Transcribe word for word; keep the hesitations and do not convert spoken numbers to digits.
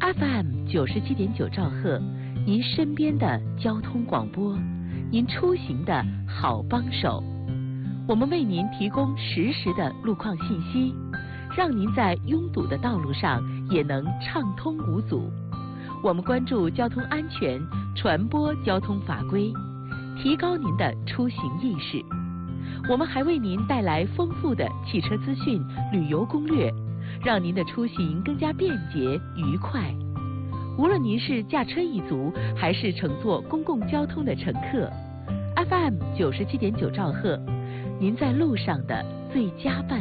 F M 九十七点九兆赫，您身边的交通广播，您出行的好帮手。我们为您提供实时的路况信息，让您在拥堵的道路上也能畅通无阻。我们关注交通安全，传播交通法规，提高您的出行意识。我们还为您带来丰富的汽车资讯、旅游攻略，让您的出行更加便捷愉快。无论您是驾车一族，还是乘坐公共交通的乘客 ，F M 九十七点九兆赫，您在路上的最佳伴